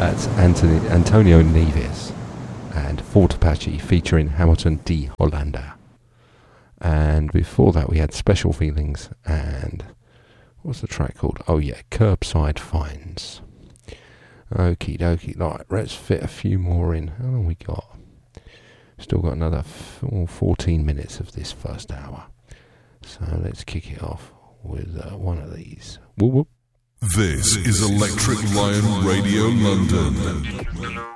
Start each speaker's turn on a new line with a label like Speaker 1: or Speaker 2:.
Speaker 1: That's Antonio Neves and Fort Apache featuring Hamilton D. Hollander. And before that we had Special Feelings and what's the track called? Oh yeah, Curbside Finds. Okie dokie, right, let's fit a few more in. How long we got? Still got another 14 minutes of this first hour. So let's kick it off with one of these. Whoop whoop.
Speaker 2: This is Electric Lion Radio London.